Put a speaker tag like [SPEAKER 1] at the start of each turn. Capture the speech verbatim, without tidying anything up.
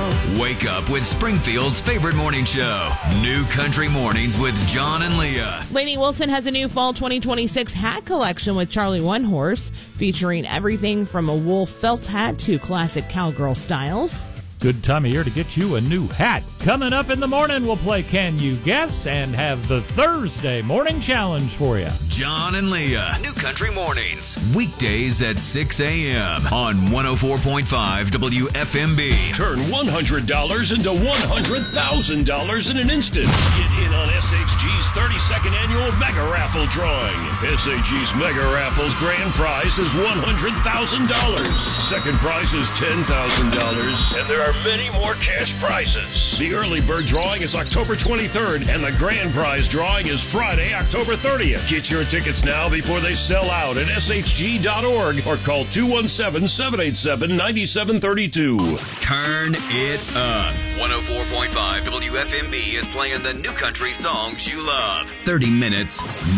[SPEAKER 1] Wake up with Springfield's favorite morning show, New Country Mornings with John and Leah.
[SPEAKER 2] Lainey Wilson has a new fall twenty twenty-six hat collection with Charlie One Horse, featuring everything from a wool felt hat to classic cowgirl styles.
[SPEAKER 3] Good time of year to get you a new hat. Coming up in the morning, we'll play Can You Guess and have the Thursday morning challenge for you.
[SPEAKER 1] John and Leah, New Country Mornings, weekdays at six a.m. on one oh four point five W F M B.
[SPEAKER 4] Turn one hundred dollars into one hundred thousand dollars in an instant. Get in on S H G's thirty-second annual Mega Raffle drawing. S H G's Mega Raffle's grand prize is one hundred thousand dollars. Second prize is ten thousand dollars. And there are many more cash prizes. The early bird drawing is October twenty-third, and the grand prize drawing is Friday, October thirtieth. Get your tickets now before they sell out at S H G dot org or call two one seven, seven eight seven, nine seven three two.
[SPEAKER 1] Turn it up. one oh four point five W F M B is playing the new country songs you love. thirty minutes